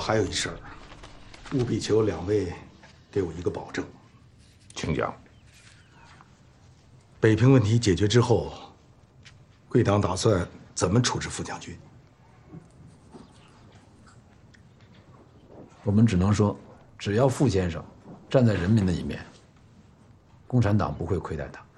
还有一事儿，务必求两位给我一个保证。 请讲。 北平问题解决之后，贵党打算怎么处置副将军？ 我们只能说，只要傅先生站在人民的一面，共产党不会亏待他。